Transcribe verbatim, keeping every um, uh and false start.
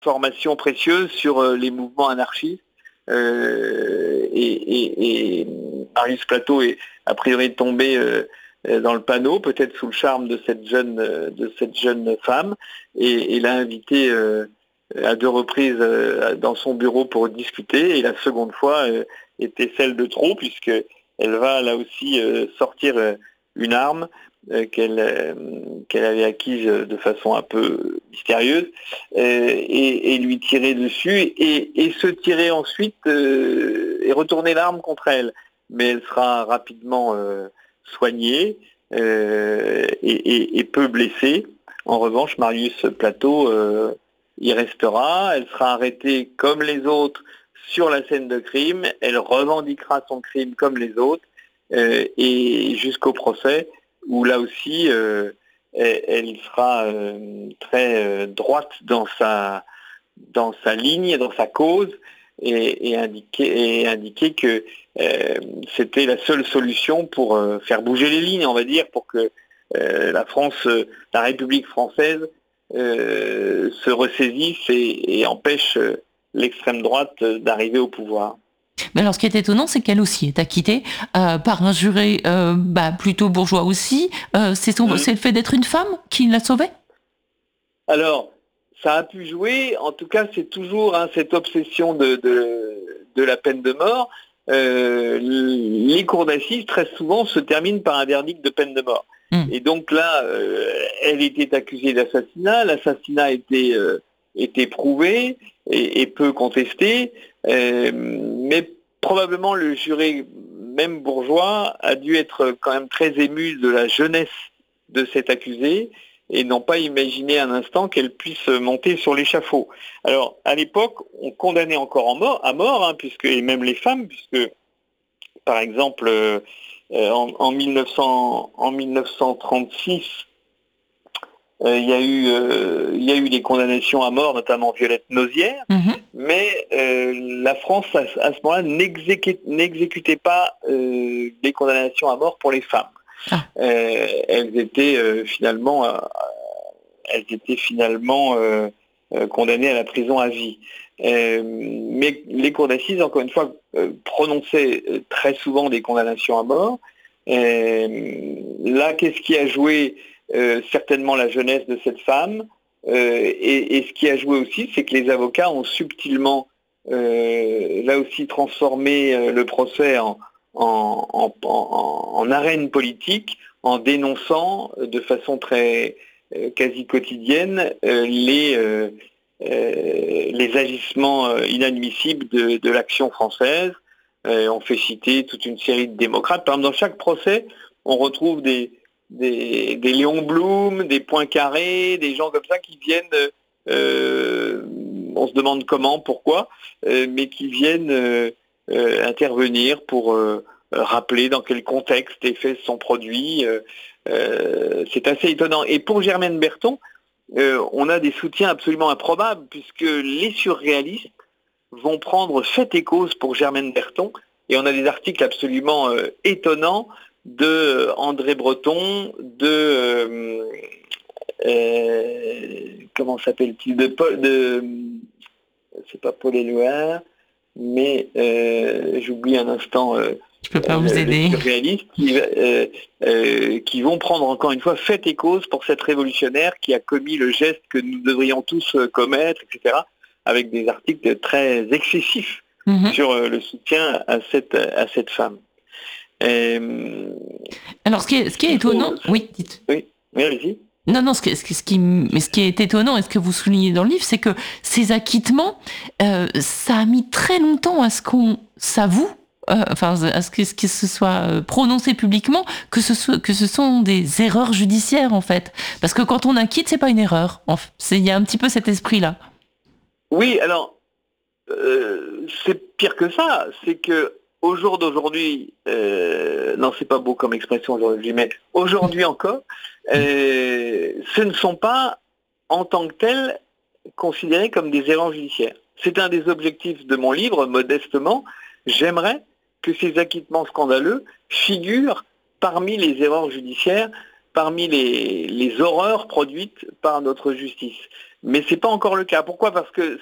informations précieuses sur euh, les mouvements anarchistes. Euh, et, et, et Marius Plateau est a priori tombé euh, dans le panneau, peut-être sous le charme de cette jeune, de cette jeune femme, et, et l'a invité euh, à deux reprises euh, dans son bureau pour discuter. Et la seconde fois euh, était celle de trop, puisqu'elle va là aussi euh, sortir euh, une arme euh, qu'elle, euh, qu'elle avait acquise de façon un peu mystérieuse, euh, et, et lui tirer dessus, et, et se tirer ensuite euh, et retourner l'arme contre elle. Mais elle sera rapidement euh, soignée euh, et, et, et peu blessée. En revanche, Marius Plateau euh, y restera. Elle sera arrêtée comme les autres sur la scène de crime. Elle revendiquera son crime comme les autres euh, et jusqu'au procès où là aussi euh, elle, elle sera euh, très euh, droite dans sa, dans sa ligne, dans sa cause, et, et, indiquer, et indiquer que euh, c'était la seule solution pour euh, faire bouger les lignes, on va dire, pour que euh, la France, euh, la République française euh, se ressaisisse et, et empêche euh, l'extrême droite d'arriver au pouvoir. Mais alors, ce qui est étonnant, c'est qu'elle aussi est acquittée euh, par un juré euh, bah, plutôt bourgeois aussi. Euh, c'est, son, mmh. c'est le fait d'être une femme qui l'a sauvée ? Alors, ça a pu jouer. En tout cas, c'est toujours hein, cette obsession de, de, de la peine de mort. Euh, les cours d'assises, très souvent, se terminent par un verdict de peine de mort. Mmh. Et donc là, euh, elle était accusée d'assassinat. L'assassinat était, euh, était prouvé et, et peu contesté. Euh, mais probablement, le juré, même bourgeois, a dû être quand même très ému de la jeunesse de cette accusée, et n'ont pas imaginé un instant qu'elle puisse monter sur l'échafaud. Alors, à l'époque, on condamnait encore en mort, à mort, hein, puisque, et même les femmes, puisque, par exemple, euh, en, en, mille neuf cents, en mille neuf cent trente-six, euh, il y a eu, euh, il y a eu des condamnations à mort, notamment Violette Nozière, mmh. mais euh, la France, à, à ce moment-là, n'exécutait, n'exécutait pas euh, des condamnations à mort pour les femmes. Ah. Euh, elles étaient euh, finalement, euh, elles étaient finalement euh, euh, condamnées à la prison à vie. Euh, mais les cours d'assises, encore une fois, euh, prononçaient très souvent des condamnations à mort. Euh, là, qu'est-ce qui a joué euh, certainement la jeunesse de cette femme, euh, et, et ce qui a joué aussi, c'est que les avocats ont subtilement, euh, là aussi, transformé euh, le procès en En, en, en, en arène politique, en dénonçant de façon très euh, quasi quotidienne euh, les, euh, euh, les agissements euh, inadmissibles de, de l'action française. Euh, on fait citer toute une série de démocrates. Par exemple, dans chaque procès, on retrouve des, des, des Léon Blum, des Poincaré, des gens comme ça qui viennent, euh, on se demande comment, pourquoi, euh, mais qui viennent euh, Euh, intervenir pour euh, rappeler dans quel contexte les faits sont produits. Euh, euh, c'est assez étonnant. Et pour Germaine Berton, euh, on a des soutiens absolument improbables, puisque les surréalistes vont prendre fait et cause pour Germaine Berton, et on a des articles absolument euh, étonnants de André Breton, de... Euh, euh, comment s'appelle-t-il de Paul... De, c'est pas Paul Éluard, mais euh, j'oublie un instant euh, je peux pas euh, vous aider. Les surréalistes qui, euh, euh, qui vont prendre encore une fois fait et cause pour cette révolutionnaire qui a commis le geste que nous devrions tous commettre, et cetera, avec des articles très excessifs mm-hmm. sur euh, le soutien à cette, à cette femme. Euh, Alors, ce qui est, ce qui est étonnant... Faut... Oui, dites. Oui, oui, allez-y. Non, non, ce qui, ce, qui, ce, qui, mais ce qui est étonnant et ce que vous soulignez dans le livre, c'est que ces acquittements, euh, ça a mis très longtemps à ce qu'on s'avoue, euh, enfin, à ce que, ce que ce soit prononcé publiquement, que ce, soit, que ce sont des erreurs judiciaires, en fait. Parce que quand on acquitte, c'est pas une erreur. Il y a un petit peu cet esprit-là. Oui, alors, euh, c'est pire que ça. C'est que au jour d'aujourd'hui, euh, non, c'est pas beau comme expression aujourd'hui, mais aujourd'hui encore, euh, ce ne sont pas en tant que tels considérés comme des erreurs judiciaires. C'est un des objectifs de mon livre, modestement. J'aimerais que ces acquittements scandaleux figurent parmi les erreurs judiciaires, parmi les, les horreurs produites par notre justice. mais c'est pas encore le cas. Pourquoi ? Parce que